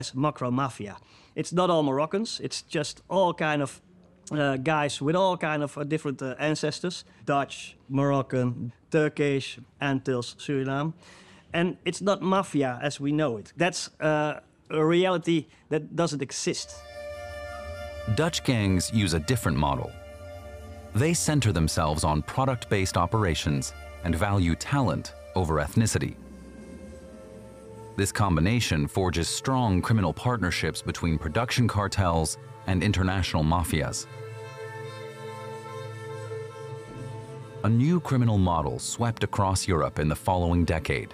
Mocro Mafia. It's not all Moroccans, it's just all kind of guys with all kind of different ancestors. Dutch, Moroccan, Turkish, Antilles, Suriname. And it's not mafia as we know it. That's a reality that doesn't exist. Dutch gangs use a different model. They center themselves on product-based operations and value talent over ethnicity. This combination forges strong criminal partnerships between production cartels and international mafias. A new criminal model swept across Europe in the following decade.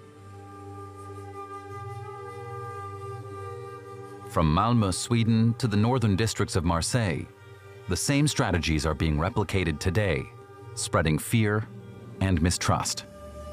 From Malmö, Sweden, to the northern districts of Marseille, the same strategies are being replicated today, spreading fear and mistrust.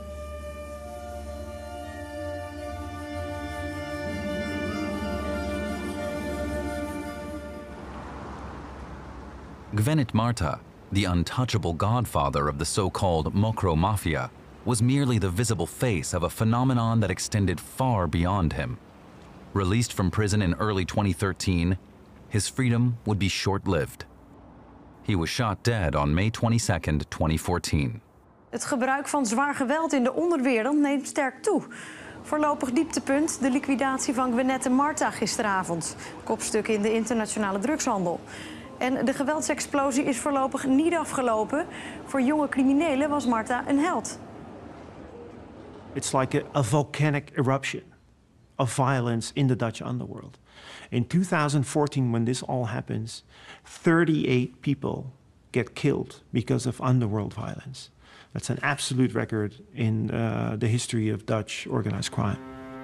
Gvenit Marta, the untouchable godfather of the so-called Mocro Mafia, was merely the visible face of a phenomenon that extended far beyond him. Released from prison in early 2013, his freedom would be short-lived. He was shot dead on May 22, 2014. Het gebruik van zwaar geweld in de onderwereld neemt sterk toe. Voorlopig dieptepunt de liquidatie van Gvenit Marta gisteravond. Kopstuk in de internationale drugshandel. En de geweldsexplosie is voorlopig niet afgelopen. Voor jonge criminelen was Marta een held. It's like a volcanic eruption of violence in the Dutch underworld. In 2014, when this all happens, 38 people get killed because of underworld violence. That's an absolute record in the history of Dutch organized crime.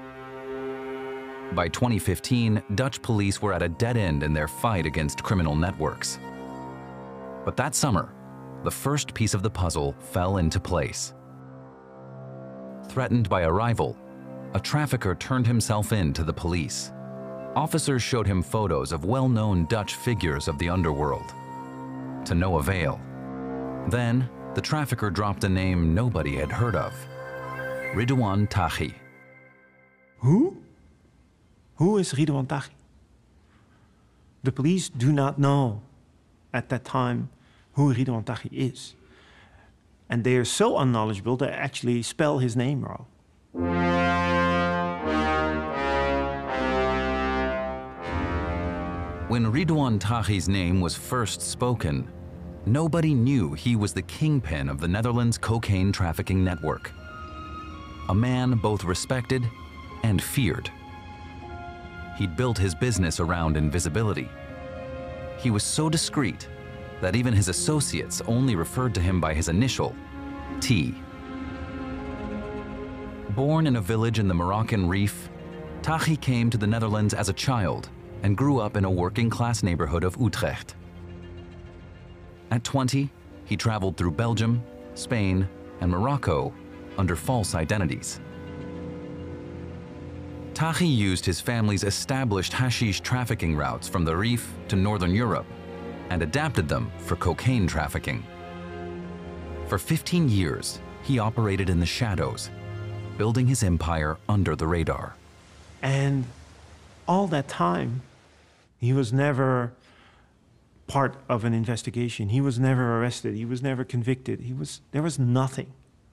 By 2015, Dutch police were at a dead end in their fight against criminal networks. But that summer, the first piece of the puzzle fell into place. Threatened by a rival, a trafficker turned himself in to the police. Officers showed him photos of well-known Dutch figures of the underworld. To no avail. Then, the trafficker dropped a name nobody had heard of. Ridouan Taghi. Who? Who is Ridouan Taghi? The police do not know at that time who Ridouan Taghi is. And they are so unknowledgeable they actually spell his name wrong. When Ridouan Taghi's name was first spoken, nobody knew he was the kingpin of the Netherlands cocaine trafficking network. A man both respected and feared. He'd built his business around invisibility. He was so discreet that even his associates only referred to him by his initial, T. Born in a village in the Moroccan Rif, Taghi came to the Netherlands as a child and grew up in a working-class neighborhood of Utrecht. At 20, he traveled through Belgium, Spain, and Morocco under false identities. Taghi used his family's established hashish trafficking routes from the Rif to Northern Europe and adapted them for cocaine trafficking. For 15 years, he operated in the shadows, building his empire under the radar. And all that time, he was never part of an investigation. He was never arrested. He was never convicted. There was nothing.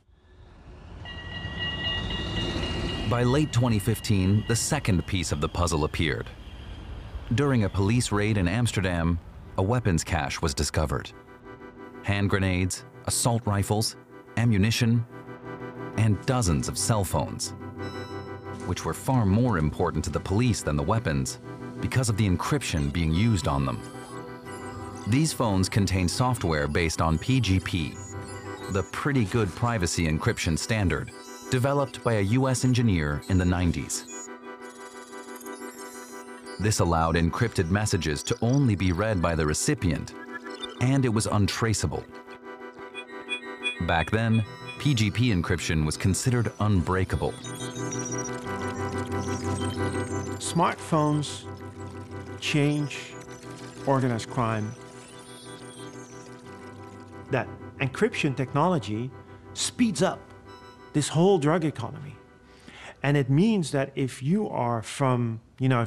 By late 2015, the second piece of the puzzle appeared. During a police raid in Amsterdam, a weapons cache was discovered. Hand grenades, assault rifles, ammunition, and dozens of cell phones, which were far more important to the police than the weapons because of the encryption being used on them. These phones contain software based on PGP, the Pretty Good Privacy Encryption standard, developed by a US engineer in the 90s. This allowed encrypted messages to only be read by the recipient, and it was untraceable. Back then, PGP encryption was considered unbreakable. Smartphones change organized crime. That encryption technology speeds up this whole drug economy. And it means that if you are from, if